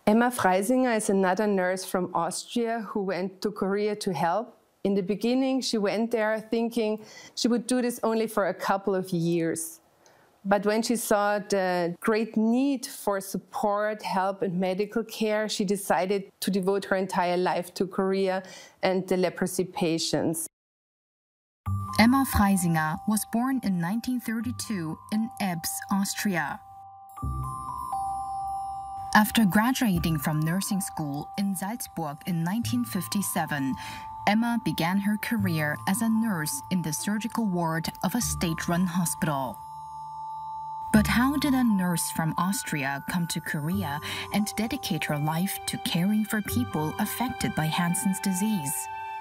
Emma Freisinger is another nurse from Austria who went to Korea to help. In the beginning, she went there thinking she would do this only for a couple of years. But when she saw the great need for support, help, and medical care, she decided to devote her entire life to Korea and the leprosy patients. Emma Freisinger was born in 1932 in Ebbs, Austria. After graduating from nursing school in Salzburg in 1957, Emma began her career as a nurse in the surgical ward of a state-run hospital. But how did a nurse from Austria come to Korea and dedicate her life to caring for people affected by Hansen's disease?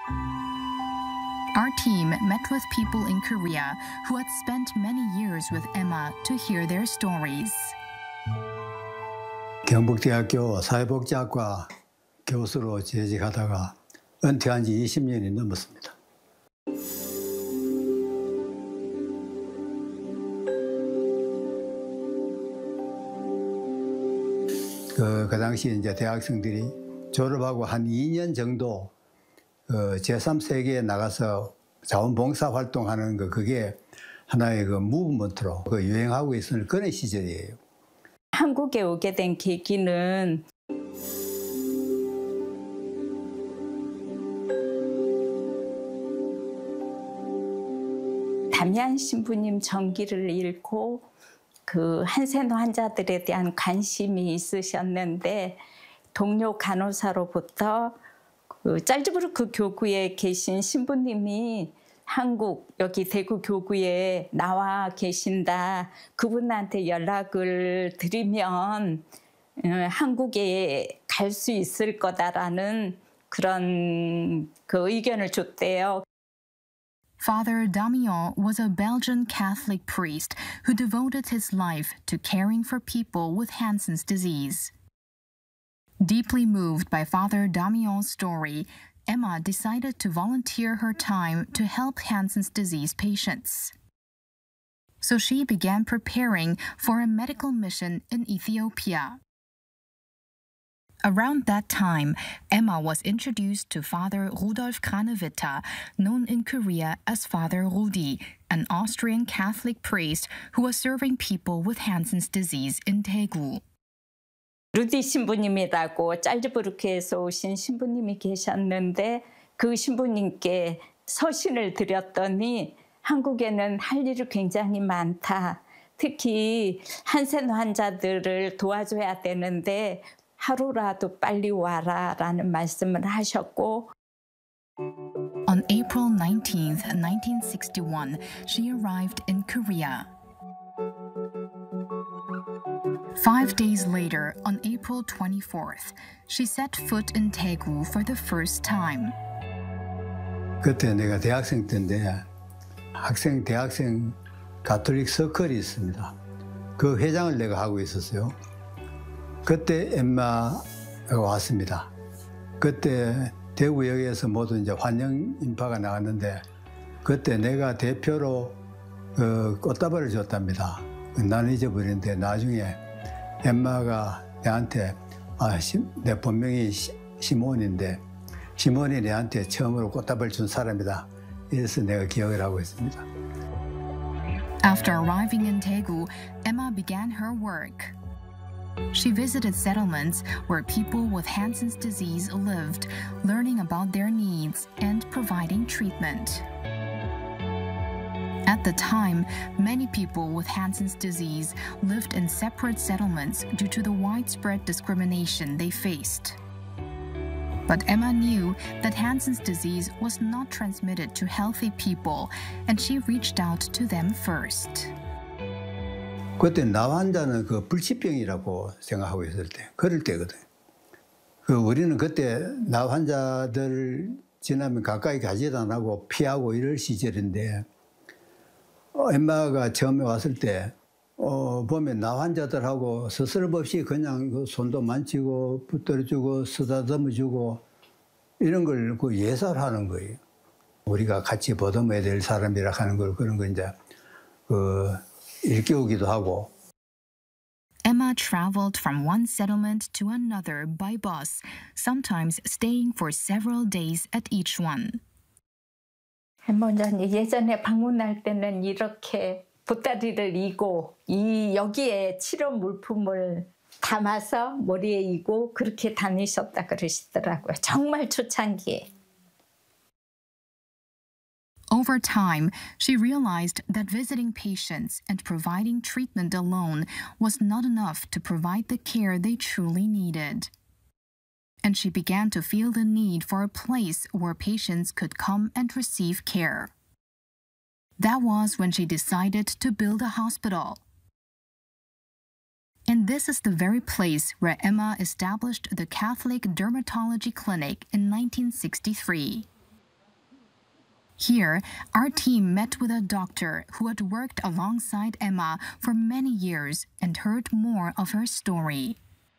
Our team met with people in Korea who had spent many years with Emma to hear their stories. 경북대학교 사회복지학과 교수로 재직하다가 은퇴한 지 20년이 넘었습니다. 그 당시 이제 대학생들이 졸업하고 한 2년 정도 제3세계에 나가서 자원봉사 활동하는 그게 하나의 그 무브먼트로 유행하고 있었는 그런 시절이에요. 한국에 오게 된 계기는 담양 신부님 전기를 읽고 그 한센 환자들에 대한 관심이 있으셨는데 동료 간호사로부터 그 짤즈부르크 교구에 계신 신부님이 한국 여기 대구 교구에 나와 계신다. 그분한테 연락을 드리면 한국에 갈 수 있을 거다라는 그런 그 의견을 줬대요. Father Damian was a Belgian Catholic priest who devoted his life to caring for people with Hansen's disease. Deeply moved by Father Damian's story, Emma decided to volunteer her time to help Hansen's disease patients. So she began preparing for a medical mission in Ethiopia. Around that time, Emma was introduced to Father Rudolf Kranewitter, known in Korea as Father Rudi, an Austrian Catholic priest who was serving people with Hansen's disease in Daegu. 루디 신부님이라고 짤즈부르크에서 오신 신부님이 계셨는데 그 신부님께 서신을 드렸더니 한국에는 할 일이 굉장히 많다. 특히 한센 환자들을 도와줘야 되는데 하루라도 빨리 와라라는 말씀을 하셨고 On April 19th, 1961, she arrived in Korea. 5 days later, on April 24th, she set foot in Daegu for the first time. 그때 내가 대학생 때인데 대학생 가톨릭 서클이 있습니다. 그 회장을 내가 하고 있었어요. 그때 엠마가 왔습니다. 그때 대구역에서 모두 이제 환영 인파가 나왔는데 그때 내가 대표로 꽃다발을 줬답니다. 나는 잊어버렸는데 나중에 엠마가 내한테 내 본명이 시몬인데 시몬이 내한테 처음으로 꽃다발 준 사람이다. 이래서 내가 기억을 하고 있습니다. After arriving in Daegu, Emma began her work. She visited settlements where people with Hansen's disease lived, learning about their needs and providing treatment. At the time, many people with Hansen's disease lived in separate settlements due to the widespread discrimination they faced. But Emma knew that Hansen's disease was not transmitted to healthy people, and she reached out to them first. 그때 나 환자는 그 불치병이라고 생각하고 있을 때, 그럴 때거든. 우리는 그때 나 환자들 지나면 가까이 가지도 안 하고 피하고 이럴 시절인데, 엠마가 처음에 왔을 때 보면 나 환자들하고 스스럼 없이 그냥 그 손도 만지고 붙들어주고 쓰다듬어주고 이런 걸 그 예사하는 거예요. 우리가 같이 보듬어야 될 사람이라 하는 걸 그런 거 이제 일깨우기도 하고. Emma traveled from one settlement to another by bus, sometimes staying for several days at each one. 할머니 예전에 방문할 때는 이렇게 보따리를 이고 여기에 치료 물품을 담아서 머리에 이고 그렇게 다니셨다 그러시더라고요. 정말 초창기에. Over time, she realized that visiting patients and providing treatment alone was not enough to provide the care they truly needed. And she began to feel the need for a place where patients could come and receive care. That was when she decided to build a hospital. And this is the very place where Emma established the Catholic Dermatology Clinic in 1963. Here, our team met with a doctor who had worked alongside Emma for many years and heard more of her story.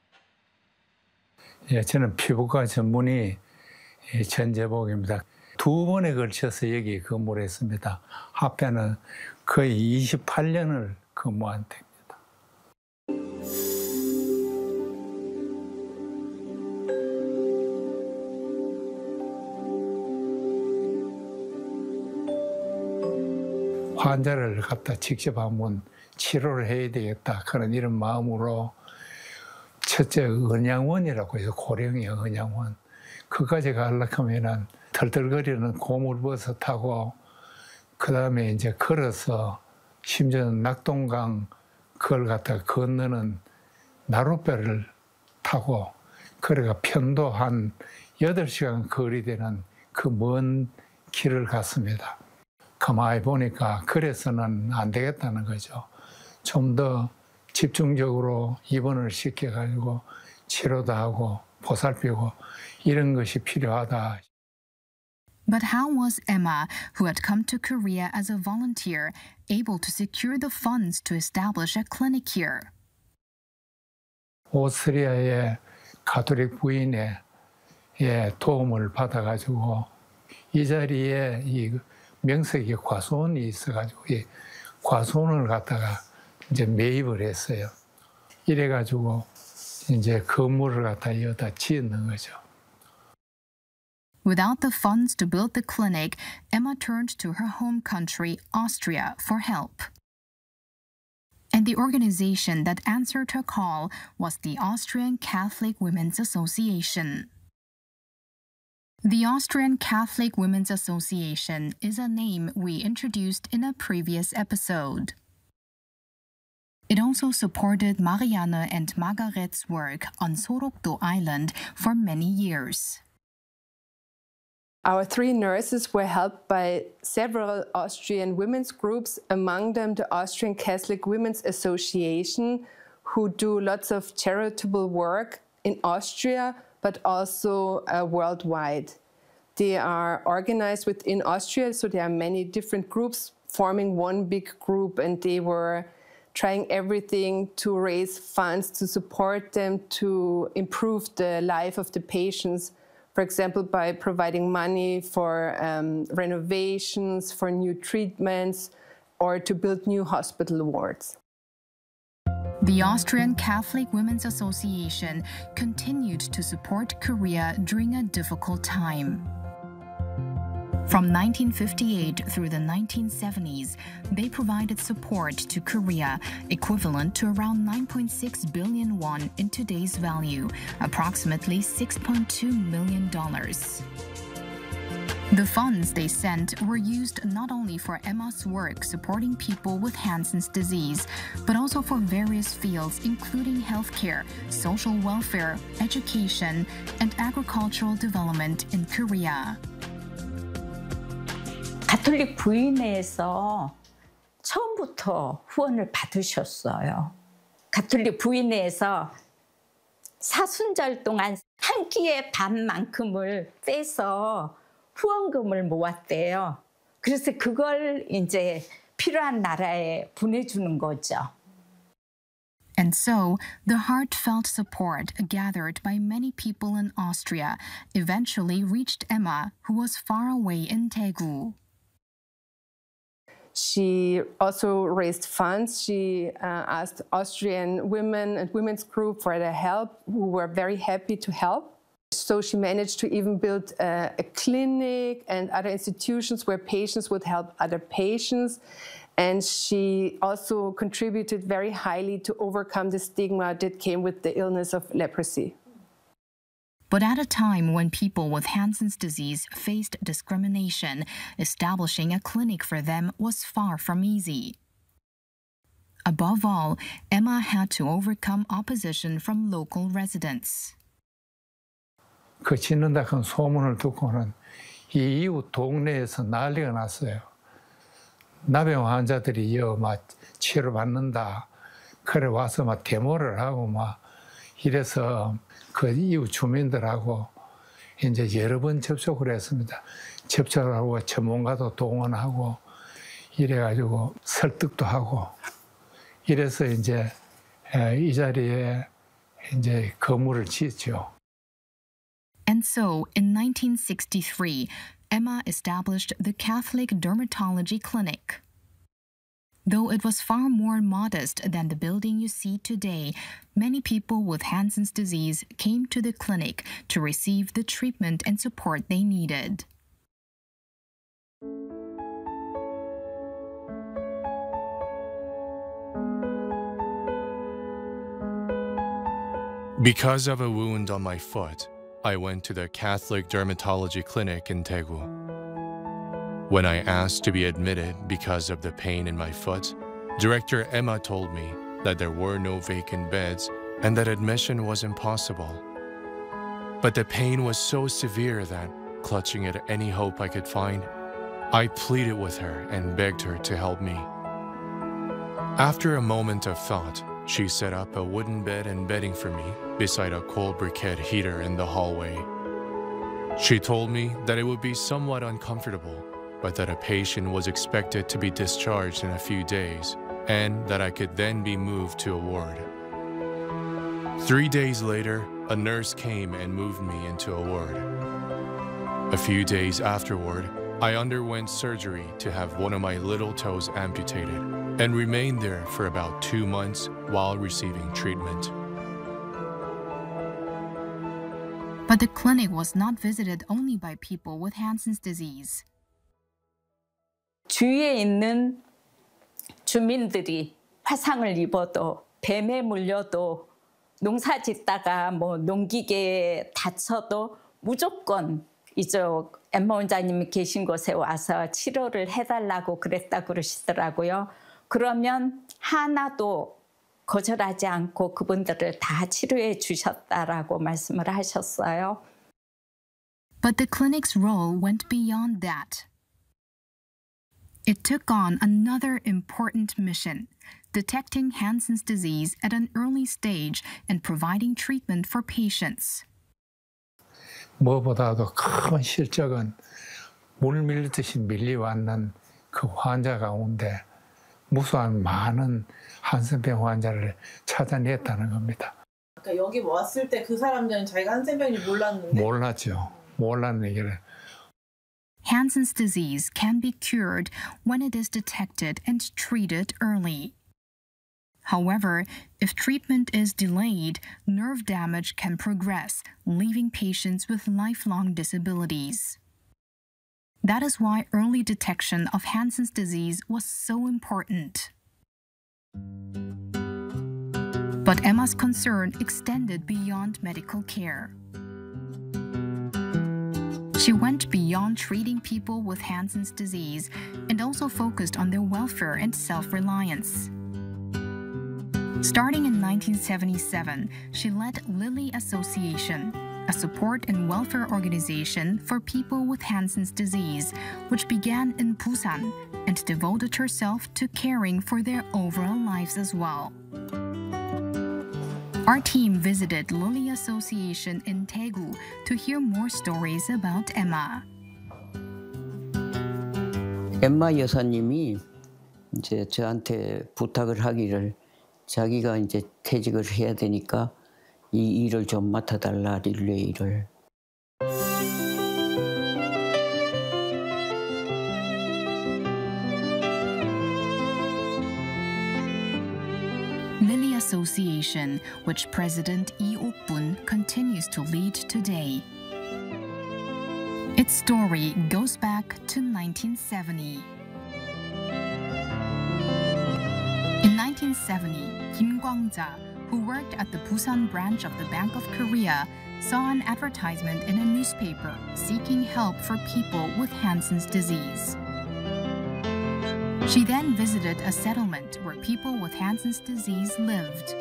예, 저는 피부과 전문의 전재복입니다. 2번에 걸쳐서 여기 근무를 했습니다. 합해는 거의 28년을 근무한 됩니다. 환자를 갖다 직접 한번 치료를 해야 되겠다. 그런 이런 마음으로 첫째 은양원이라고 해서 고령의 은양원. 그까지 가려고 하면은 덜덜거리는 고물버섯하고 그다음에 이제 걸어서 심지어는 낙동강 그걸 갖다 건너는 나룻배를 타고 그래가 편도 한 8시간 거리 되는 그 먼 길을 갔습니다. 가만히 보니까 그래서는 안 되겠다는 거죠. 좀 더 집중적으로 입원을 시켜가지고 치료도 하고 보살피고 이런 것이 필요하다. But how was Emma, who had come to Korea as a volunteer, able to secure the funds to establish a clinic here? 오스트리아의 가톨릭 부인의 도움을 받아가지고 이 자리에 이 명색이 과수원이 있어가지고 이 과수원을 갖다가 이제 매입을 했어요. 이래가지고 이제 건물을 갖다 여기다 짓는 거죠. Without the funds to build the clinic, Emma turned to her home country, Austria, for help. And the organization that answered her call was the Austrian Catholic Women's Association. The Austrian Catholic Women's Association is a name we introduced in a previous episode. It also supported Marianne and Margaret's work on Sorokdo Island for many years. Our 3 nurses were helped by several Austrian women's groups, among them the Austrian Catholic Women's Association, who do lots of charitable work in Austria, but also worldwide. They are organized within Austria, so there are many different groups forming one big group, and they were trying everything to raise funds to support them to improve the life of the patients. For example, by providing money for renovations, for new treatments, or to build new hospital wards. The Austrian Catholic Women's Association continued to support Korea during a difficult time. From 1958 through the 1970s, they provided support to Korea, equivalent to around 9.6 billion won in today's value, approximately $6.2 million. The funds they sent were used not only for Emma's work supporting people with Hansen's disease, but also for various fields including healthcare, social welfare, education, and agricultural development in Korea. 가톨릭 부인회에서 처음부터 후원을 받으셨어요. 가톨릭 부인회에서 사순절 동안 한 끼의 밥만큼을 빼서 후원금을 모았대요. 그래서 그걸 이제 필요한 나라에 보내주는 거죠. And so, the heartfelt support gathered by many people in Austria eventually reached Emma, who was far away in Daegu. She also raised funds. She asked Austrian women and women's group for their help, who were very happy to help. So she managed to even build a clinic and other institutions where patients would help other patients. And she also contributed very highly to overcome the stigma that came with the illness of leprosy. But at a time when people with Hansen's disease faced discrimination, establishing a clinic for them was far from easy. Above all, Emma had to overcome opposition from local residents. 그 짓는다 큰 소문을 듣고는 이 이웃 동네에서 난리가 났어요. 나병 환자들이 막 치료받는다. 그래 와서 막 데모를 하고 막 이래서 그 이웃 주민들하고 이제 여러 번 접촉을 했습니다. 접촉을 하고 전문가도 동원하고 이래가지고 설득도 하고 이래서 이제 이 자리에 이제 건물을 짓죠. And so, in 1963, Emma established the Catholic Dermatology Clinic. Though it was far more modest than the building you see today, many people with Hansen's disease came to the clinic to receive the treatment and support they needed. Because of a wound on my foot, I went to the Catholic Dermatology Clinic in Daegu. When I asked to be admitted because of the pain in my foot, Director Emma told me that there were no vacant beds and that admission was impossible. But the pain was so severe that, clutching at any hope I could find, I pleaded with her and begged her to help me. After a moment of thought, she set up a wooden bed and bedding for me beside a coal briquette heater in the hallway. She told me that it would be somewhat uncomfortable, but that a patient was expected to be discharged in a few days, and that I could then be moved to a ward. 3 days later, a nurse came and moved me into a ward. A few days afterward, I underwent surgery to have one of my little toes amputated and remained there for about 2 months while receiving treatment. But the clinic was not visited only by people with Hansen's disease. 주위에 있는 주민들이 화상을 입어도 뱀에 물려도 농사 짓다가 뭐 농기계에 다쳐도 무조건 이쪽 엠마 원장님이 계신 곳에 와서 치료를 해달라고 그랬다 그러시더라고요. 그러면 하나도 거절하지 않고 그분들을 다 치료해 주셨다라고 말씀을 하셨어요. But the clinic's role went beyond that. It took on another important mission, detecting Hansen's disease at an early stage and providing treatment for patients. 무엇보다도 큰 실적은 물 밀듯이 밀려왔는 그 환자 가운데 무수한 많은 한센병 환자를 찾아냈다는 겁니다. 그러니까 여기 왔을 때 그 사람들은 자기가 한센병인지 몰랐는데? 몰랐죠. 몰랐는 얘기를. Hansen's disease can be cured when it is detected and treated early. However, if treatment is delayed, nerve damage can progress, leaving patients with lifelong disabilities. That is why early detection of Hansen's disease was so important. But Emma's concern extended beyond medical care. She went beyond treating people with Hansen's disease and also focused on their welfare and self-reliance. Starting in 1977, she led Lily Association, a support and welfare organization for people with Hansen's disease, which began in Busan and devoted herself to caring for their overall lives as well. Our team visited Lily Association in Daegu to hear more stories about Emma. 엠마 여사님이 이제 저한테 부탁을 하기를 자기가 이제 퇴직을 해야 되니까 이 일을 좀 맡아달라, 릴레이 일을. Association, which President Lee Ok-bun continues to lead today. Its story goes back to 1970. In 1970, Kim Kwang-ja, who worked at the Busan branch of the Bank of Korea, saw an advertisement in a newspaper seeking help for people with Hansen's disease. She then visited a settlement where people with Hansen's disease lived.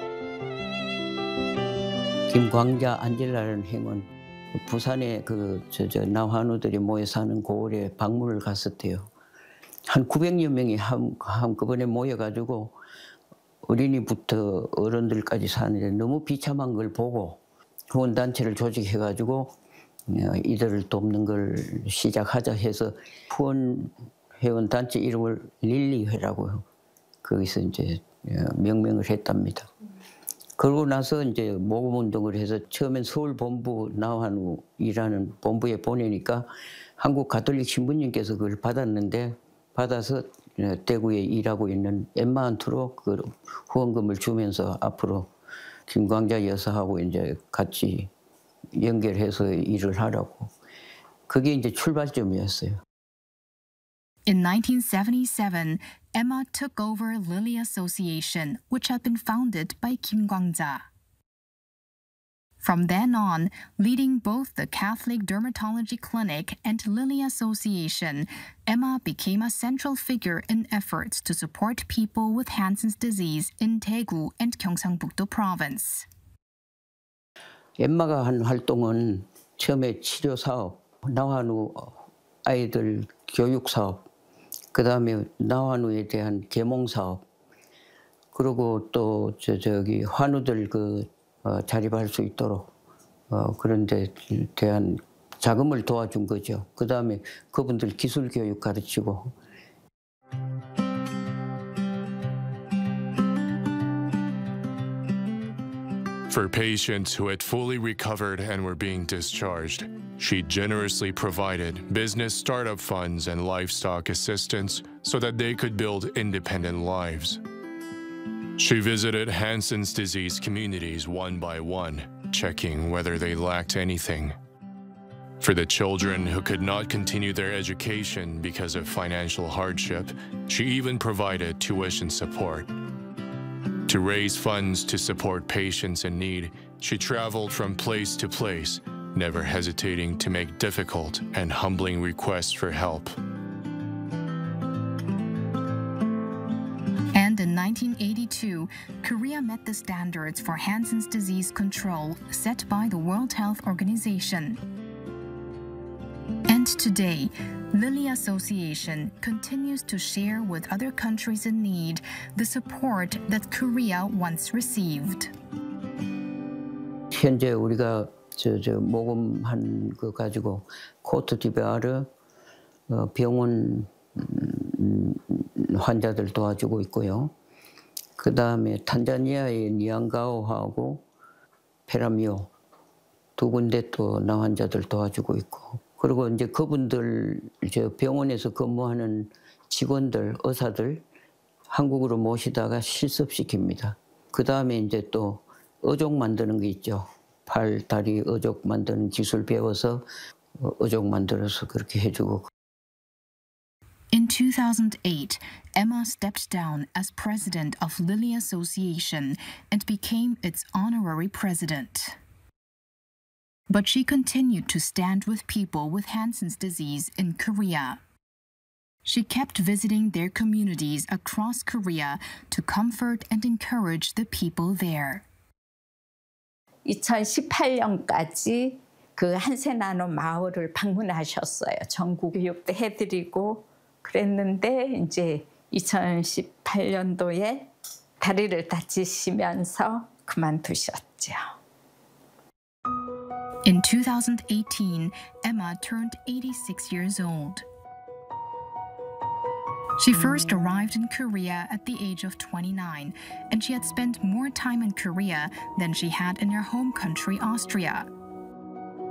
김광자 안젤라라는 행은 부산에 남한우들이 모여 사는 고을에 방문을 갔었대요. 한 900여 명이 한꺼번에 모여가지고 어린이부터 어른들까지 사는데 너무 비참한 걸 보고 후원단체를 조직해가지고 이들을 돕는 걸 시작하자 해서 후원회원단체 이름을 릴리회라고 거기서 이제 명명을 했답니다. 그러고 나서 이제 모금운동을 해서 처음엔 서울 본부 나환우이라는 본부에 보내니까 한국 가톨릭 신부님께서 그걸 받아서 대구에 일하고 있는 엠마한테로 그 후원금을 주면서 앞으로 김광자 여사하고 이제 같이 연결해서 일을 하라고. 그게 이제 출발점이었어요. In 1977, Emma took over Lily Association, which had been founded by Kim Kwang-ja. From then on, leading both the Catholic Dermatology Clinic and Lily Association, Emma became a central figure in efforts to support people with Hansen's disease in Daegu and Gyeongsang-buk-do province. 엠마가 한 활동은 처음에 치료 사업, 나환우 아이들 교육 사업, 그 다음에 나환우에 대한 계몽 사업, 그리고 또 저기 환우들 자립할 수 있도록 그런 데 대한 자금을 도와준 거죠. 그 다음에 그분들 기술 교육 가르치고. For patients who had fully recovered and were being discharged, she generously provided business startup funds and livestock assistance so that they could build independent lives. She visited Hansen's disease communities one by one, checking whether they lacked anything. For the children who could not continue their education because of financial hardship, she even provided tuition support. To raise funds to support patients in need, she traveled from place to place, never hesitating to make difficult and humbling requests for help. And in 1982, Korea met the standards for Hansen's disease control set by the World Health Organization. And today, Lily Association continues to share with other countries in need the support that Korea once received. 현재 우리가 모금한 거 가지고 코트디부아르 병원 환자들 도와주고 있고요. 그 다음에 탄자니아의 니안가오하고 페라미오 두 군데 또 나환자들 도와주고 있고. 그리고 이제 그분들 병원에서 근무하는 직원들, 의사들 한국으로 모시다가 실습시킵니다. 그 다음에 이제 또 어족 만드는 게 있죠. 팔, 다리, 어족 만드는 기술 배워서 어족 만들어서 그렇게 해주고. In 2008, Emma stepped down as president of Lily Association and became its honorary president. But she continued to stand with people with Hansen's disease in Korea. She kept visiting their communities across Korea to comfort and encourage the people there. 2018년까지 그 한센나노 마을을 방문하셨어요. 전국 교육도 해드리고 그랬는데 이제 2018년도에 다리를 다치시면서 그만두셨죠. In 2018, Emma turned 86 years old. She first arrived in Korea at the age of 29, and she had spent more time in Korea than she had in her home country, Austria.